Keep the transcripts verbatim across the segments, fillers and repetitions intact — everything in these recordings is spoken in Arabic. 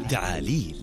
تعاليل.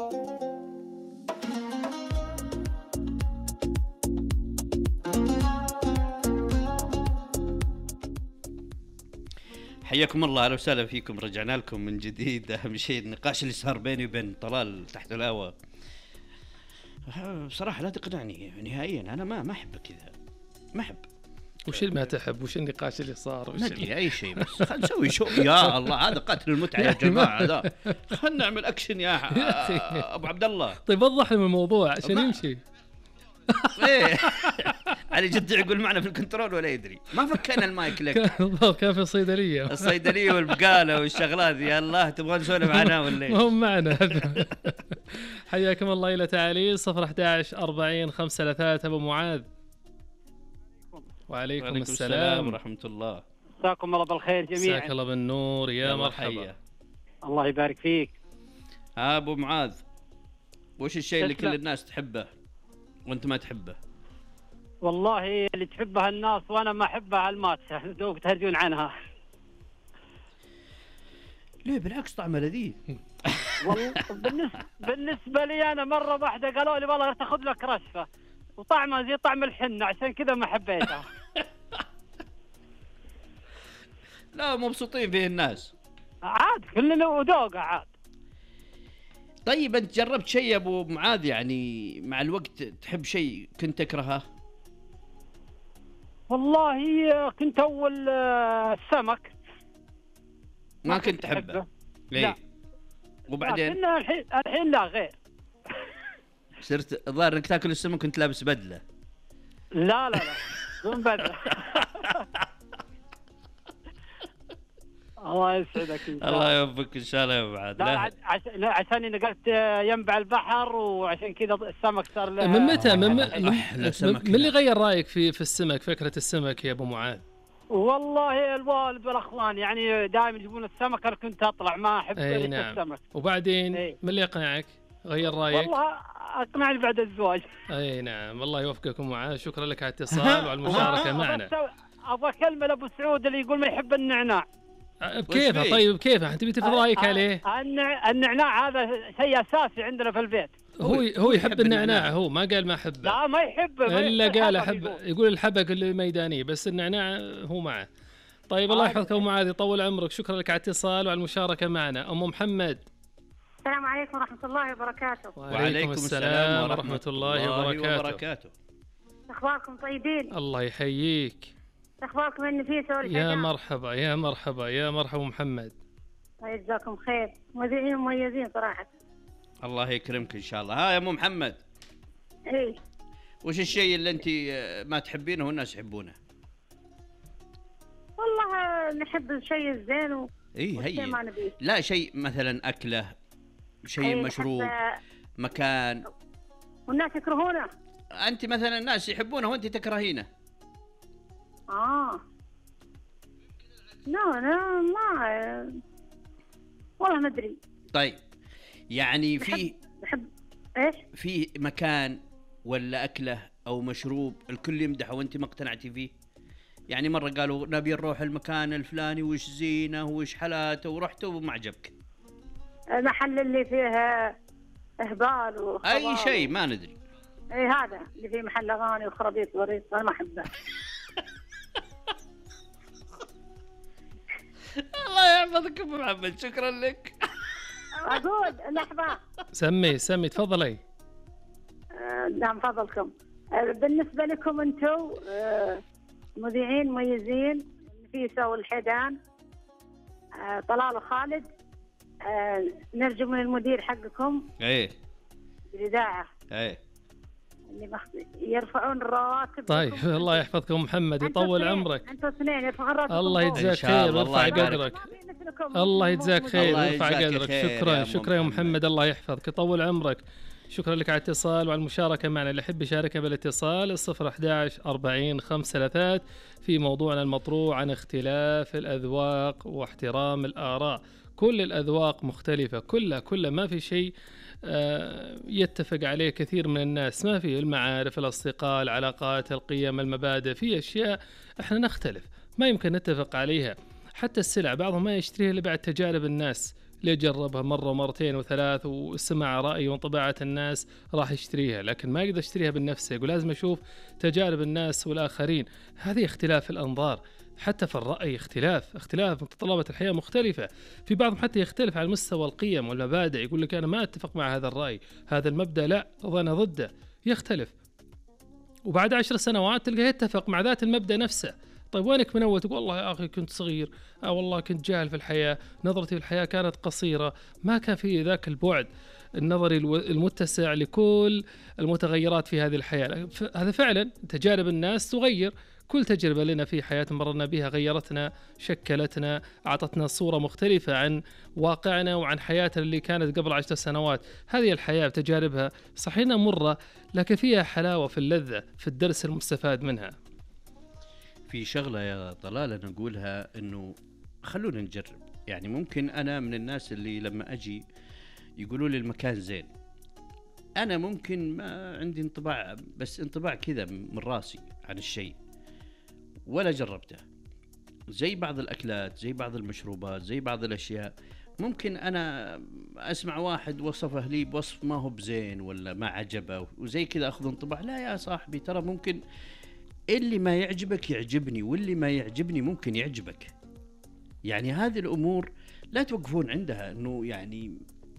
حياكم الله، اهلا وسهلا فيكم. رجعنا لكم من جديد. اهم شيء النقاش اللي صار بيني وبين طلال تحت الهواء بصراحه لا تقنعني نهائيا. انا ما ما احب كذا، ما احب. وش اللي ما تحب؟ وش النقاش اللي صار؟ وش اللي اي شيء، بس خلينا نسوي شو. يا الله، هذا قتل المتعه يا جماعه. هذا خلينا نعمل اكشن يا ابو عبد الله. طيب وضح لنا الموضوع عشان يمشي. ايه علي جد يقول معنا في الكنترول ولا يدري. ما فكينا المايك لك. بالضبط، كان في الصيدليه الصيدليه والبقاله والشغلات. يا الله، تبغى نسولف عنها ولا ايش؟ هم معنا. حياكم الله الى تعاليل صفر أحد عشر أربعين خمسة ثلاثة. ابو معاذ. وعليكم وعليكم السلام, السلام ورحمه الله. مساكم الله بالخير جميعا. مساك الله بالنور. يا مرحبا. الله يبارك فيك. ابو معاذ، وش الشيء اللي تسلم. كل الناس تحبه وانت ما تحبه؟ والله اللي تحبها الناس وانا ما احبها الماتشة، دوب تهرجون عنها. ليه؟ بالعكس طعمه لذيذ. والله بالنسبة بالنسبة لي انا مرة واحدة قالوا لي والله تاخذ لك رشفة وطعمها زي طعم الحنة، عشان كذا ما حبيتها. لا، مبسوطين فيه الناس. عاد كلنا وذوقه عاد. طيب انت جربت شيء يا ابو معاذ؟ يعني مع الوقت تحب شيء كنت تكرهه؟ والله كنت اول آه، السمك ما كنت تحبه؟ ليه؟ لا. وبعدين لكن الحين الحين لا غير. صرت الظاهر انك تاكل السمك كنت لابس بدله. لا لا لا دون بدله. الله يسعدك إن شاء الله. الله يوفقك ان شاء الله يا ابو معاذ. لا عش... عش... لا عشان نقلت ينبع البحر وعشان كذا السمك صار له. من متى من, من, أحلى سمك. من اللي غير رايك في في السمك، فكره السمك يا ابو معاذ؟ والله الوالد والاخوان يعني دائما يجيبون السمك، انا كنت اطلع ما احب اي نعم. السمك. وبعدين أي. من اللي اقنعك غير رايك؟ والله اقنعني بعد الزواج. اي نعم، الله يوفقكم معاه. شكرا لك على الاتصال وعلى المشاركه معنا. ابغى كلمه لابو سعود اللي يقول ما يحب النعناع. بكيفه؟ طيب بكيفه؟ انت بتفرض رايك عليه؟ النع... النعناع هذا شيء اساسي عندنا في البيت. هو هو يحب النعناع، هو ما قال ما احبه. لا ما يحبه، ما الا يحب قال الحبة احب، يقول. يقول الحبق اللي ميداني، بس النعناع هو معه. طيب الله يحفظك ابو معاذ، يطول عمرك. شكرا لك على الاتصال وعلى المشاركه معنا. ام محمد. السلام عليكم ورحمة الله وبركاته. وعليكم السلام ورحمه الله وبركاته. وبركاته. أخباركم طيبين؟ الله يحييك. أخباركم النفيسة والحجام؟ يا مرحبا يا مرحبا يا مرحبا محمد. الله يجزاكم خير، مذيعين مميزين صراحة. الله يكرمك ان شاء الله. ها يا ام محمد، إيه وش الشيء اللي انت ما تحبينه والناس يحبونه؟ والله نحب الشيء الزين و... اي والشيء هي ما نبيه. لا شيء مثلا اكله، شيء إيه مشروب، نحب- مكان. والناس يكرهونه. انت مثلا الناس يحبونه وانت تكرهينه. آه لا لا ما والله ما أدري. طيب يعني في نحب إيش؟ في مكان ولا اكله او مشروب الكل يمدحه وانت ما اقتنعتي فيه؟ يعني مره قالوا نبي نروح المكان الفلاني وش زينه وش حلاته ورحت وما عجبك. المحل اللي فيه إهبال وخبال اي شيء ما ندري. إيه هذا اللي فيه محل أغاني وخرابيط وريط، أنا ما أحبه. الله يحفظك ابو محمد، شكرا لك. أقول لحظة. سمي سمي تفضلي. آه، نعم فضلكم. آه، بالنسبة لكم أنتم آه، مذيعين مميزين، نفيسة والحيدان، آه، طلال وخالد، آه، نرجو من المدير حقكم ايه بالإذاعة ايه اللي مخ- يرفعون الرواتب. طيب لكم. الله يحفظكم محمد، أنتوا يطول اثنين- عمرك. أنتوا اثنين يرفعون راتبكم. الله فوق. يجزاك إن شاء خير الله، ويرفع الله يبارك. قدرك. ما في مثلكم. الله مو- يجزاك مو- خير الله ويرفع يجزاك قدرك. خير يا شكرا أم شكرا يا محمد. محمد، الله يحفظك يطول عمرك. شكرا لك على الاتصال وعلى المشاركة معنا. اللي يحب يشاركنا بالاتصال الصفر أحد عشر أربعين خمسة ثلاثة في موضوعنا المطروح عن اختلاف الأذواق واحترام الآراء. كل الأذواق مختلفة، كلها كلها ما في شيء يتفق عليه كثير من الناس. ما في المعارف، الأصدقاء، العلاقات، القيم، المبادئ، في أشياء احنا نختلف ما يمكن نتفق عليها. حتى السلع بعضهم ما يشتريها إلا بعد تجارب الناس، اللي جربها مرة ومرتين وثلاث وسمع رأي وانطباعات الناس راح يشتريها، لكن ما يقدر يشتريها بنفسه، يقول لازم أشوف تجارب الناس والآخرين. هذه اختلاف الأنظار، حتى في الرأي اختلاف اختلاف متطلبات الحياة مختلفة. في بعضهم حتى يختلف على مستوى القيم والمبادئ، يقول لك أنا ما أتفق مع هذا الرأي، هذا المبدأ لا، أنا ضده، يختلف. وبعد عشر سنوات تلقاه يتفق مع ذات المبدأ نفسه. طيب وينك من أول؟ تقول والله يا أخي كنت صغير، أو والله كنت جاهل في الحياة، نظرتي في الحياة كانت قصيرة، ما كان في ذاك البعد النظري المتسع لكل المتغيرات في هذه الحياة. هذا فعلا تجارب الناس تغير، كل تجربة لنا في حياة مررنا بها غيرتنا، شكلتنا، أعطتنا صورة مختلفة عن واقعنا وعن حياتنا اللي كانت قبل عشر سنوات. هذه الحياة بتجاربها صحيح مرة، لكن فيها حلاوة في اللذة، في الدرس المستفاد منها. في شغلة يا طلال أنا أقولها، إنه خلونا نجرب. يعني ممكن أنا من الناس اللي لما أجي يقولوا لي المكان زين، أنا ممكن ما عندي انطباع، بس انطباع كذا من راسي عن الشيء، ولا جربته. زي بعض الأكلات، زي بعض المشروبات، زي بعض الأشياء، ممكن أنا أسمع واحد وصفه لي بوصف ما هو بزين ولا ما عجبه وزي كذا أخذ انطباع. لا يا صاحبي، ترى ممكن اللي ما يعجبك يعجبني، واللي ما يعجبني ممكن يعجبك. يعني هذه الأمور لا توقفون عندها، أنه يعني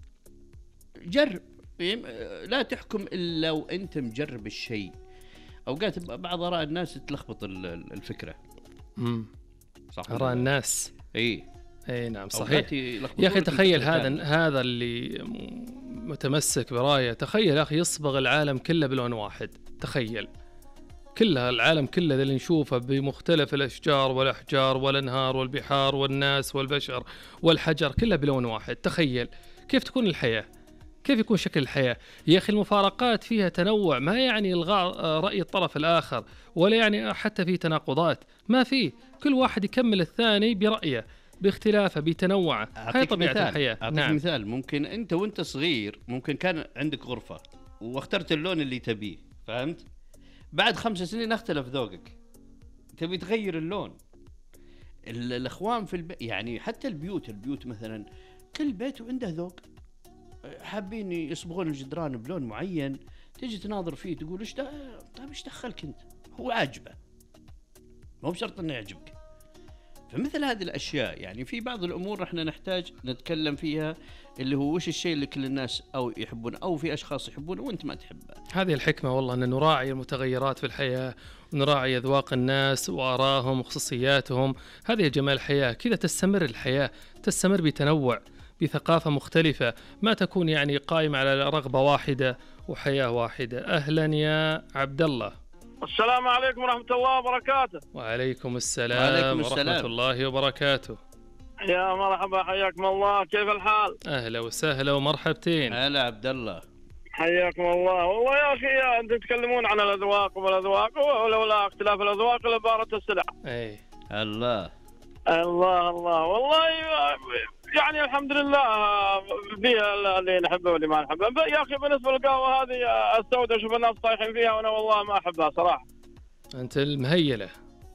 جرب، لا تحكم إلا وأنت مجرب الشيء. أوقات بعض آراء الناس تلخبط الفكرة. امم صح، آراء الناس. اي اي نعم صحيح. يا اخي تخيل هذا هذا اللي متمسك برايه، تخيل يا اخي يصبغ العالم كله بلون واحد. تخيل كلها العالم كله اللي نشوفه بمختلف الاشجار والاحجار والانهار والبحار والناس والبشر والحجر كله بلون واحد. تخيل كيف تكون الحياة، كيف يكون شكل الحياة. يا أخي المفارقات فيها تنوع، ما يعني إلغاء رأي الطرف الآخر، ولا يعني حتى في تناقضات، ما في، كل واحد يكمل الثاني برأيه، باختلافه، بتنوعه. هاي طبيعة مثال. الحياة. أعطيك نعم. مثال، ممكن أنت وأنت صغير ممكن كان عندك غرفة واخترت اللون اللي تبيه، فهمت؟ بعد خمس سنين اختلف ذوقك، تبي تغير اللون. الأخوان في البيت، يعني حتى البيوت البيوت مثلا كل بيت وعنده ذوق، حابين يصبغون الجدران بلون معين، تيجي تناظر فيه تقول ايش ده؟ طيب ايش دخلك انت؟ هو عاجبه، مو بشرط انه يعجبك. فمثل هذه الاشياء، يعني في بعض الامور احنا نحتاج نتكلم فيها، اللي هو وش الشيء اللي كل الناس او يحبونه، او في اشخاص يحبونه وانت ما تحبه. هذه الحكمة والله، ان نراعي المتغيرات في الحياة، ونراعي اذواق الناس وارائهم وخصوصياتهم. هذه جمال الحياة، كذا تستمر الحياة، تستمر بتنوع، بثقافة مختلفة، ما تكون يعني قائمة على رغبة واحدة وحياة واحدة. أهلا يا عبد الله. السلام عليكم ورحمة الله وبركاته. وعليكم السلام, وعليكم ورحمة السلام. الله وبركاته. يا مرحبا، حياكم الله، كيف الحال؟ أهلا وسهلا ومرحبتين. هلا عبد الله، حياكم الله. والله يا أخي أنتم تتكلمون عن الأذواق والأذواق، ولولا اختلاف الأذواق لبارت السلع. أي الله الله الله. والله يعني الحمد لله فيها اللي نحبه واللي ما نحبه. يا أخي بالنسبة للقهوة هذه السوداء شوف الناس طايحين فيها، وأنا والله ما أحبها صراحة. أنت المهيلة.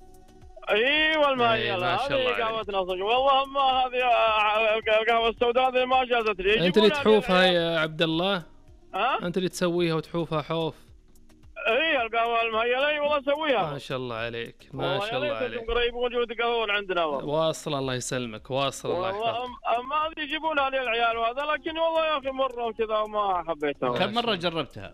ايوه المهيلة، هذه قهوتنا صدق والله. ما هذه القهوة السوداء هذه ما جازت لي. أنت اللي تحوفها يا عبد الله؟ ها؟ أنت اللي تسويها وتحوفها حوف؟ اي القهوة المهيلة اي والله اسويها. ما شاء الله عليك، ما شاء الله عليك. قريب وجود قهوة عندنا والله. واصل، الله يسلمك، واصل الله يحفظك. ما هذه يجيبونها لي العيال وهذا، لكن والله يا اخي مرة وكذا وما حبيتها. كم مرة جربتها؟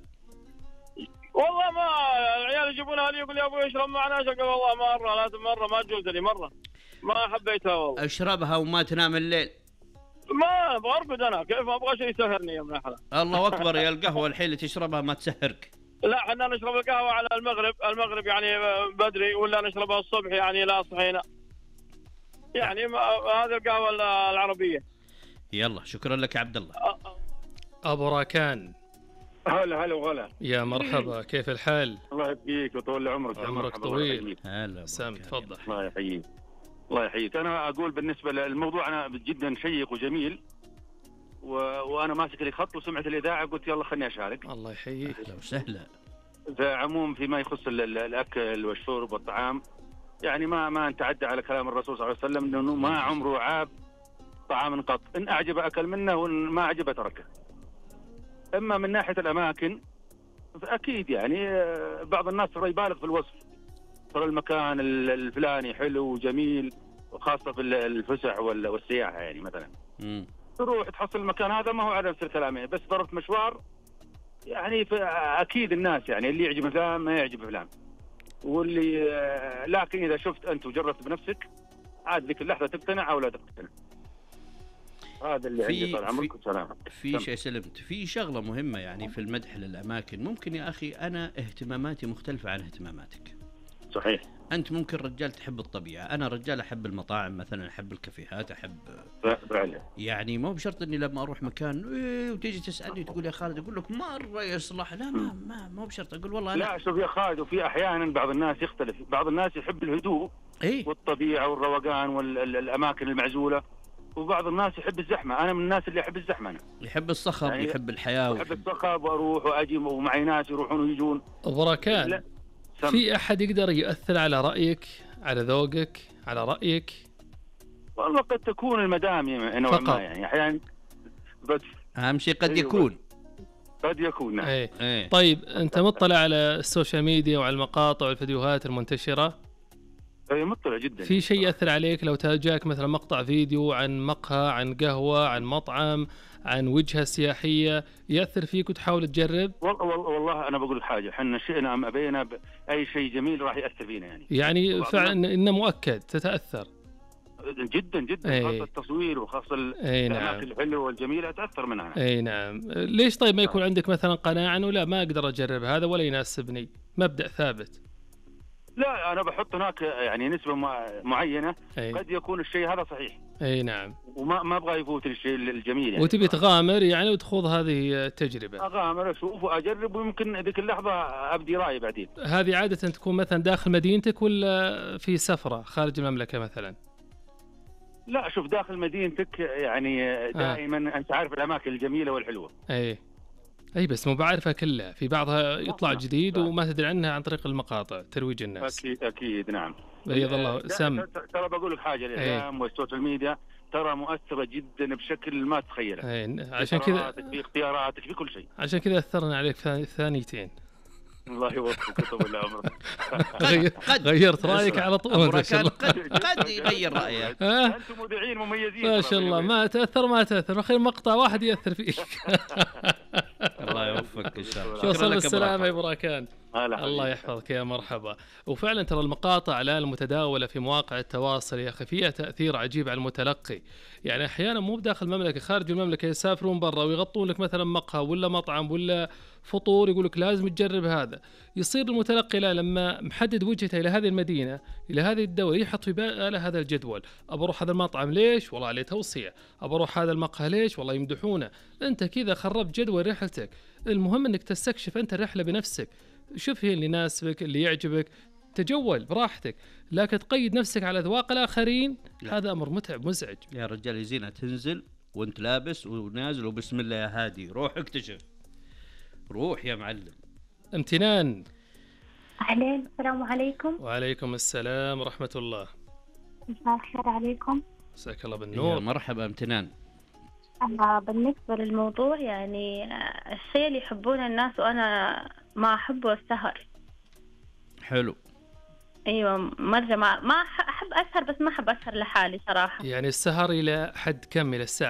والله ما العيال يجيبونها لي يقول يا ابوي اشرب معنا، اقول والله مرة لازم مرة ما تجوز لي مرة، ما حبيتها والله. اشربها وما تنام الليل؟ ما برقد انا، كيف ابغى شيء يسهرني يا ابن الحلال. الله اكبر، يا القهوة الحين اللي تشربها ما تسهرك. لا احنا نشرب القهوة على المغرب، المغرب يعني بدري، ولا نشربها الصبح يعني لا صحينا، يعني هذه القهوة العربية. يلا شكرا لك يا عبد الله. أبو راكان. هلا هلا وغلا. يا مرحبا، كيف الحال؟ الله يحييك ويطول عمرك. عمرك طويل. هلا سام تفضل. الله يحييك الله يحييك. انا اقول بالنسبه للموضوع انا جدا شيق وجميل، و... وانا ماسك لي خط وسمعت الاذاعه قلت يلا خلني اشارك. الله يحييك. اهلا وسهلا. فعموم فيما يخص الاكل والشرب والطعام، يعني ما ما نتعدى على كلام الرسول صلى الله عليه وسلم، انه ما عمره عاب طعام قط، إن أعجب أكل منه وإن ما أعجب تركه. أما من ناحية الأماكن فأكيد يعني آه، بعض الناس ترى يبالغ في الوصف، ترى المكان ال- الفلاني حلو وجميل، وخاصة في ال- الفسح وال- والسياحة يعني مثلا. مم. تروح تحصل المكان هذا ما هو على نفس الكلام يعني، بس ضربت مشوار يعني ف- أكيد الناس يعني اللي يعجب فلان ما يعجب فلان، واللي آه، لكن إذا شفت أنت وجربت بنفسك عاد ذيك اللحظة تقتنع أو لا تقتنع. هذا اللي في- عندي طال عمرك في- وسلام. في شيء سلمت في شغله مهمه يعني في المدح للاماكن. ممكن يا اخي انا اهتماماتي مختلفه عن اهتماماتك. صحيح. انت ممكن رجال تحب الطبيعه، انا رجال احب المطاعم مثلا، احب الكافيهات، احب فعلا. يعني مو بشرط اني لما اروح مكان إيه وتيجي تسالني تقول يا خالد اقول لك مره يصلح، لا ما ما مو بشرط اقول والله انا لا شوف يا خالد، وفي احيانا بعض الناس يختلف، بعض الناس يحب الهدوء ايه والطبيعه والروقان والاماكن المعزوله، وبعض الناس يحب الزحمه. انا من الناس اللي يحب الزحمه، انا يحب الصخب يعني يحب الحياه احب ويحب الصخب واروح واجي ومعي ناس يروحون ويجون. ابو ركان، لا، سم. في احد يقدر يؤثر على رايك، على ذوقك، على رايك؟ والله قد تكون المدام نوعا فقط. ما يعني احيانا، بس اهم شيء قد أيوة. يكون قد يكون نعم. ايه. ايه طيب انت مطلع على السوشيال ميديا وعلى المقاطع والفيديوهات المنتشره؟ اي مطلع جدا. في شيء يأثر عليك لو جاك مثلا مقطع فيديو عن مقهى، عن قهوة، عن مطعم، عن وجهة سياحية، يأثر فيك وتحاول تجرب؟ والله والله, والله انا بقول حاجه، احنا شئنا ام ابينا اي شيء جميل راح ياثر فينا يعني. يعني وبعض فعلا الناس- إنه مؤكد تتأثر. جدا جدا أي. خاصه التصوير وخاصه أي نعم. الاماكن الحلوه والجميله تاثر منها. اي نعم. ليش طيب ما يكون عندك مثلا قناعة انه لا ما اقدر اجرب هذا ولا يناسبني، مبدأ ثابت؟ لا انا بحط هناك يعني نسبه مع- معينه، اي, قد يكون الشيء هذا صحيح أي نعم. وما ما ابغى يفوت الشيء الجميل يعني. وتبي تغامر يعني وتخوض هذه التجربة. اغامر اشوف واجرب، ويمكن ذيك اللحظه ابدي رايي بعدين. هذه عادة تكون مثلا داخل مدينتك ولا في سفرة خارج المملكة مثلا؟ لا شوف، داخل مدينتك يعني دائما انت عارف الاماكن الجميله والحلوه. اي اي بس مو بعرفها كلها، في بعضها يطلع نعم. جديد نعم. وما تدري عنها عن طريق المقاطع ترويج الناس. اكيد اكيد نعم. بيض الله ت- سم. ت- ترى بقول لك حاجه، الاعلام والسوشيال ميديا ترى مؤثره جدا بشكل ما تتخيله. اي عشان كذا قراراتك، في اختياراتك، في كل شيء. عشان كذا اثرنا عليك ثاني- ثانيتين. الله يوفقك ويطول عمرك. غير قد- غيرت رايك على طول أبو ما شاء ركان الله. قد قد يغير رايه. ها؟ انتم مذيعين مميزين ما ترى شاء الله، بيني ما تاثر ما تاثر، اخير مقطع واحد ياثر فيك. الله يوفقك ان شاء الله. شو شكراً وصل لك أبو بالسلامه يا ركان. ابو راكان. هلا الله حبيبي. يحفظك يا مرحبا. وفعلا ترى المقاطع الان المتداوله في مواقع التواصل يا اخي فيها تاثير عجيب على المتلقي. يعني احيانا مو بداخل المملكه، خارج المملكه يسافرون برا ويغطون لك مثلا مقهى ولا مطعم ولا فطور، يقول لك لازم تجرب هذا. يصير المتلقي لا لما محدد وجهته الى هذه المدينه الى هذه الدوله يحط في باله هذا الجدول، ابى اروح هذا المطعم ليش؟ والله عليه توصيه. ابى اروح هذا المقهى ليش؟ والله يمدحونه. انت كذا خربت جدول رحلتك. المهم انك تستكشف انت الرحله بنفسك، شوف هي اللي يناسبك اللي يعجبك، تجول براحتك، لكن تقيد نفسك على اذواق الاخرين لا. هذا امر متعب مزعج. يا رجال يزينها تنزل وانت لابس ونازل وبسم الله يا هادي، روح اكتشف، روح يا معلم. امتنان. أهلين، السلام عليكم. وعليكم السلام ورحمه الله. مساء الخير عليكم. مساك الله يا بالنور. مرحبا امتنان. أنا بالنسبة للموضوع يعني آه، الشيء اللي يحبونه الناس وأنا ما أحبه السهر. حلو. أيوة مرة ما ما أح- أحب أسهر، بس ما أحب أسهر لحالي صراحة. يعني السهر الى حد كم؟ الى الساعه